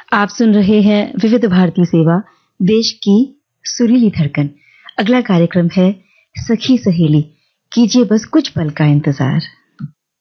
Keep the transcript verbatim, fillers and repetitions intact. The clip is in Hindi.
आप सुन रहे हैं विविध भारती सेवा, देश की सुरीली धड़कन। अगला कार्यक्रम है सखी सहेली। कीजिए बस कुछ पल का इंतजार।